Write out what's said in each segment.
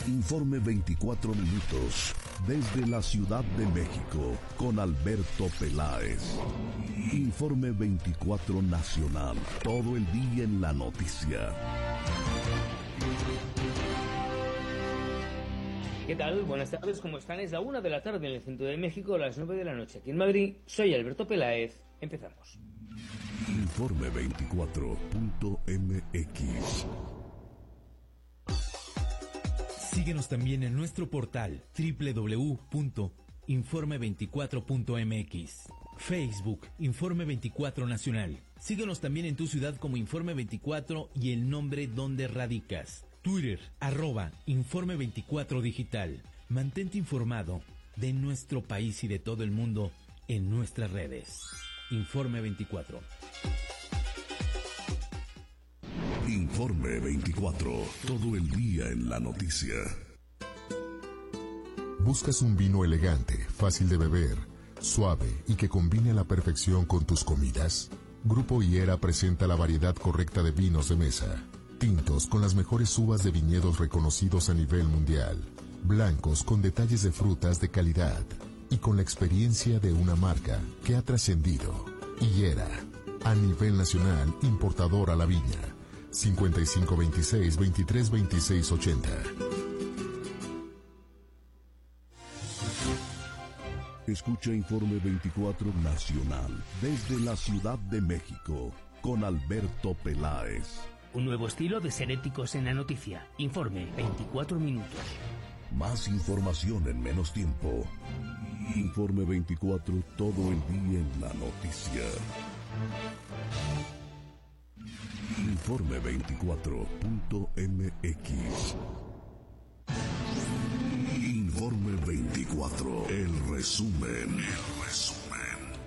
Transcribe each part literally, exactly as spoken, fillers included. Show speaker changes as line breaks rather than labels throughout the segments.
Informe veinticuatro minutos desde la Ciudad de México con Alberto Peláez. Informe veinticuatro Nacional, todo el día en la noticia.
¿Qué tal? Buenas tardes, ¿cómo están? Es la una de la tarde en el centro de México, las nueve de la noche aquí en Madrid. Soy Alberto Peláez. Empezamos.
Informe veinticuatro punto m x.
Síguenos también en nuestro portal doble u doble u doble u punto informe veinticuatro punto m x. Facebook, Informe veinticuatro Nacional. Síguenos también en tu ciudad como Informe veinticuatro y el nombre donde radicas. Twitter, arroba Informe veinticuatro Digital. Mantente informado de nuestro país y de todo el mundo en nuestras redes. Informe veinticuatro.
Informe veinticuatro, todo el día en la noticia.
¿Buscas un vino elegante, fácil de beber, suave y que combine a la perfección con tus comidas? Grupo Higuera presenta la variedad correcta de vinos de mesa. Tintos con las mejores uvas de viñedos reconocidos a nivel mundial. Blancos con detalles de frutas de calidad. Y con la experiencia de una marca que ha trascendido. Higuera, a nivel nacional, importador a la viña. cincuenta y cinco veintiséis veintitrés veintiséis ochenta.
Escucha Informe veinticuatro Nacional desde la Ciudad de México con Alberto Peláez.
Un nuevo estilo de ser éticos en la noticia. Informe veinticuatro minutos.
Más información en menos tiempo. Informe veinticuatro, todo el día en la noticia. Informe veinticuatro punto m x. Informe veinticuatro, el resumen, el resumen.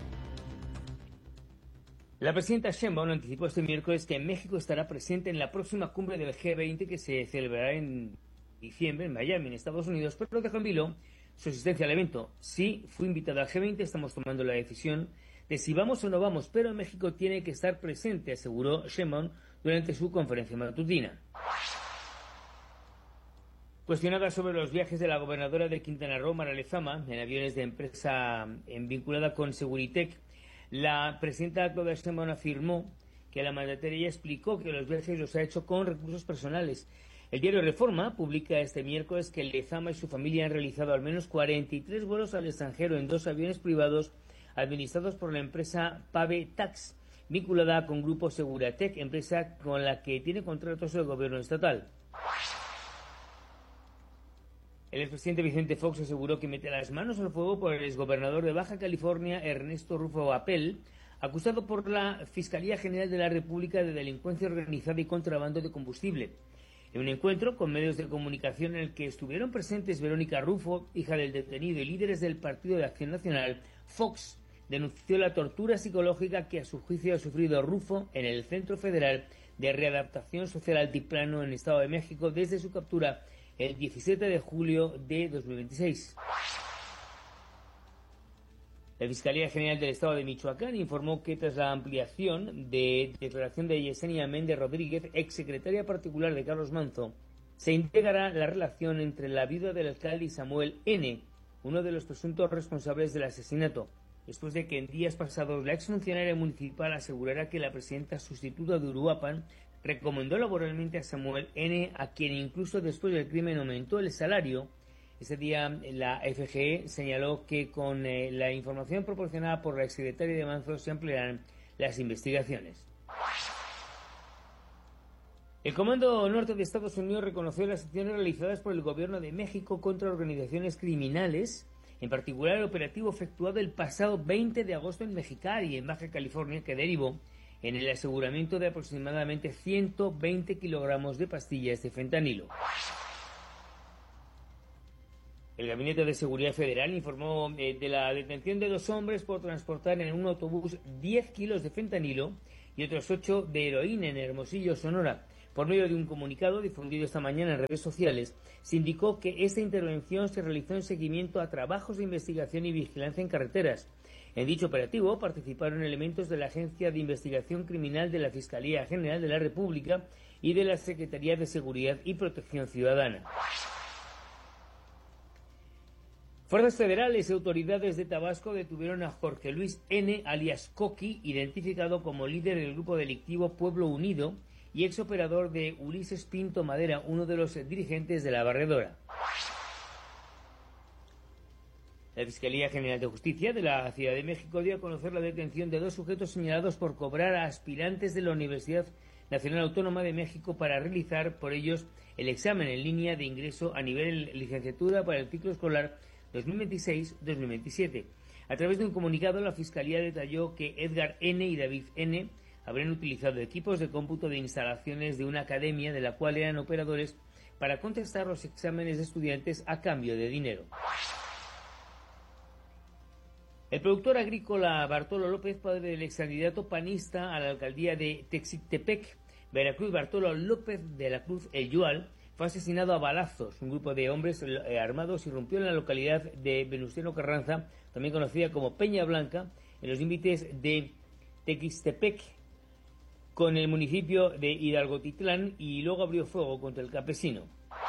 La presidenta Sheinbaum anticipó este miércoles que México estará presente en la próxima cumbre del G veinte que se celebrará en diciembre en Miami, en Estados Unidos, pero dejó en vilo su asistencia al evento. Sí, fue invitada al G veinte, estamos tomando la decisión de si vamos o no vamos, pero México tiene que estar presente, aseguró Sheinbaum durante su conferencia matutina. Cuestionada sobre los viajes de la gobernadora de Quintana Roo, Mara Lezama, en aviones de empresa en vinculada con Seguritech, la presidenta Claudia Sheinbaum afirmó que la mandataria explicó que los viajes los ha hecho con recursos personales. El diario Reforma publica este miércoles que Lezama y su familia han realizado al menos cuarenta y tres vuelos al extranjero en dos aviones privados administrados por la empresa Pave Tax, vinculada con Grupo Seguritech, empresa con la que tiene contratos el gobierno estatal. El expresidente Vicente Fox aseguró que mete las manos al fuego por el exgobernador de Baja California, Ernesto Rufo Apel, acusado por la Fiscalía General de la República de delincuencia organizada y contrabando de combustible. En un encuentro con medios de comunicación en el que estuvieron presentes Verónica Rufo, hija del detenido, y líderes del Partido de Acción Nacional, Fox denunció la tortura psicológica que a su juicio ha sufrido Rufo en el Centro Federal de Readaptación Social Altiplano en el Estado de México desde su captura el diecisiete de julio de dos mil veintiséis. La Fiscalía General del Estado de Michoacán informó que tras la ampliación de declaración de Yesenia Méndez Rodríguez, exsecretaria particular de Carlos Manzo, se integrará la relación entre la viuda del alcalde y Samuel N., uno de los presuntos responsables del asesinato, después de que en días pasados la exfuncionaria municipal asegurara que la presidenta sustituta de Uruapan recomendó laboralmente a Samuel N., a quien incluso después del crimen aumentó el salario. Ese día la F G E señaló que con eh, la información proporcionada por la exsecretaria de Manzo se ampliarán las investigaciones. El Comando Norte de Estados Unidos reconoció las acciones realizadas por el Gobierno de México contra organizaciones criminales, en particular el operativo efectuado el pasado veinte de agosto en Mexicali, en Baja California, que derivó en el aseguramiento de aproximadamente ciento veinte kilogramos de pastillas de fentanilo. El Gabinete de Seguridad Federal informó eh, de la detención de dos hombres por transportar en un autobús diez kilos de fentanilo y otros ocho de heroína en Hermosillo, Sonora. Por medio de un comunicado difundido esta mañana en redes sociales, se indicó que esta intervención se realizó en seguimiento a trabajos de investigación y vigilancia en carreteras. En dicho operativo participaron elementos de la Agencia de Investigación Criminal de la Fiscalía General de la República y de la Secretaría de Seguridad y Protección Ciudadana. Fuerzas federales y autoridades de Tabasco detuvieron a Jorge Luis N., alias Coqui, identificado como líder del grupo delictivo Pueblo Unido y exoperador de Ulises Pinto Madera, uno de los dirigentes de la barredora. La Fiscalía General de Justicia de la Ciudad de México dio a conocer la detención de dos sujetos señalados por cobrar a aspirantes de la Universidad Nacional Autónoma de México para realizar por ellos el examen en línea de ingreso a nivel licenciatura para el ciclo escolar dos mil veintiséis dos mil veintisiete. A través de un comunicado, la Fiscalía detalló que Edgar N. y David N. habrían utilizado equipos de cómputo de instalaciones de una academia de la cual eran operadores para contestar los exámenes de estudiantes a cambio de dinero. El productor agrícola Bartolo López, padre del excandidato panista a la alcaldía de Texitepec, Veracruz, Bartolo López de la Cruz El Yual, fue asesinado a balazos. Un grupo de hombres armados irrumpió en la localidad de Venustiano Carranza, también conocida como Peña Blanca, en los límites de Texitepec con el municipio de Hidalgotitlán, y luego abrió fuego contra el campesino.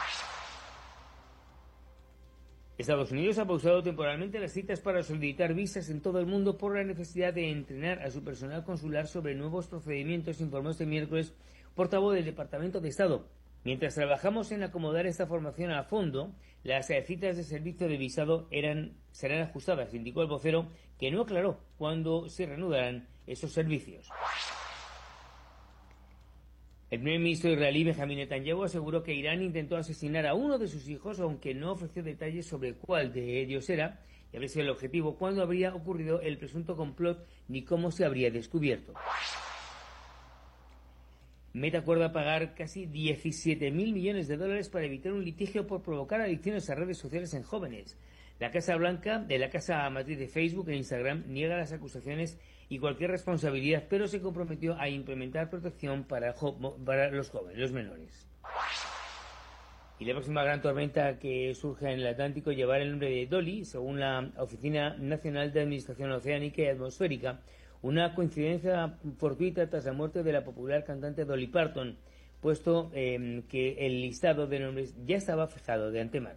Estados Unidos ha pausado temporalmente las citas para solicitar visas en todo el mundo por la necesidad de entrenar a su personal consular sobre nuevos procedimientos, informó este miércoles portavoz del Departamento de Estado. Mientras trabajamos en acomodar esta formación a fondo, las citas de servicio de visado eran, serán ajustadas, indicó el vocero, que no aclaró cuándo se reanudarán esos servicios. El primer ministro israelí Benjamín Netanyahu aseguró que Irán intentó asesinar a uno de sus hijos, aunque no ofreció detalles sobre cuál de ellos era y habría sido el objetivo, cuándo habría ocurrido el presunto complot ni cómo se habría descubierto. Meta acuerda pagar casi diecisiete mil millones de dólares para evitar un litigio por provocar adicciones a redes sociales en jóvenes. La Casa Blanca, de la Casa Matriz de Facebook e Instagram, niega las acusaciones y cualquier responsabilidad, pero se comprometió a implementar protección para, para los jóvenes, los menores. Y la próxima gran tormenta que surja en el Atlántico llevará el nombre de Dolly, según la Oficina Nacional de Administración Oceánica y Atmosférica, una coincidencia fortuita tras la muerte de la popular cantante Dolly Parton, puesto eh, que el listado de nombres ya estaba fijado de antemano.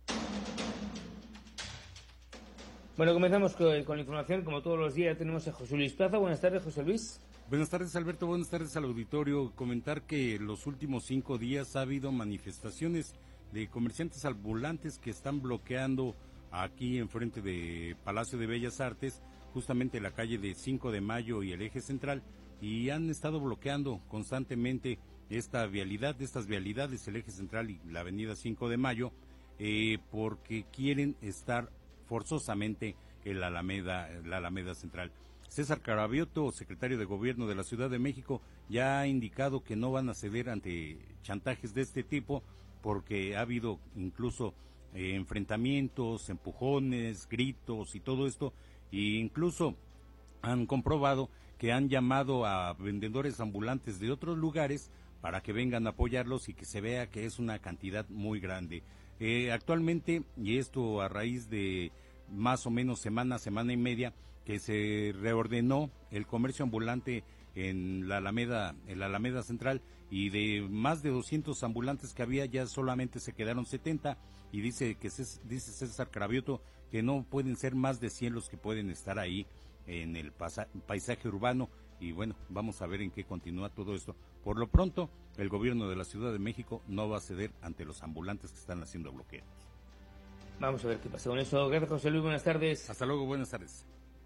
Bueno, comenzamos con, con la información. Como todos los días tenemos a José Luis Plaza. Buenas tardes, José Luis.
Buenas tardes, Alberto. Buenas tardes al auditorio. Comentar que los últimos cinco días ha habido manifestaciones de comerciantes ambulantes que están bloqueando aquí enfrente de Palacio de Bellas Artes, justamente la calle de cinco de mayo y el eje central, y han estado bloqueando constantemente esta vialidad, estas vialidades, el eje central y la avenida cinco de mayo, eh, porque quieren estar forzosamente en la Alameda, la Alameda Central. César Carabiotto, secretario de Gobierno de la Ciudad de México, ya ha indicado que no van a ceder ante chantajes de este tipo, porque ha habido incluso eh, enfrentamientos, empujones, gritos y todo esto, e incluso han comprobado que han llamado a vendedores ambulantes de otros lugares para que vengan a apoyarlos y que se vea que es una cantidad muy grande. Eh, actualmente, y esto a raíz de más o menos semana, semana y media, que se reordenó el comercio ambulante en la Alameda, en la Alameda Central, y de más de doscientos ambulantes que había, ya solamente se quedaron setenta, y dice que dice César Carabiotto que no pueden ser más de cien los que pueden estar ahí en el paisaje urbano, y bueno, vamos a ver en qué continúa todo esto. Por lo pronto, el gobierno de la Ciudad de México no va a ceder ante los ambulantes que están haciendo bloqueos.
Vamos a ver qué pasa con eso. Gracias, José Luis. Buenas tardes.
Hasta luego, buenas tardes.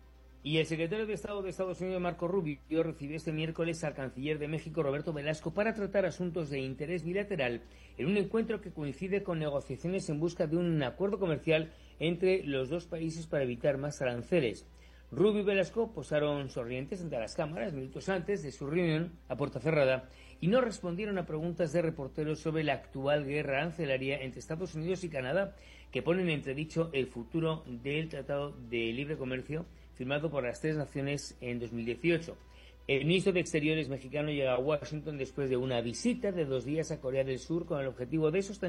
Y el secretario de Estado de Estados Unidos, Marco Rubio, recibió este miércoles al canciller de México, Roberto Velasco, para tratar asuntos de interés bilateral en un encuentro que coincide con negociaciones en busca de un acuerdo comercial entre los dos países para evitar más aranceles. Rubio y Velasco posaron sonrientes ante las cámaras minutos antes de su reunión a puerta cerrada y no respondieron a preguntas de reporteros sobre la actual guerra arancelaria entre Estados Unidos y Canadá, que ponen en entredicho el futuro del Tratado de Libre Comercio firmado por las tres naciones en dos mil dieciocho. El ministro de Exteriores mexicano llega a Washington después de una visita de dos días a Corea del Sur con el objetivo de sostener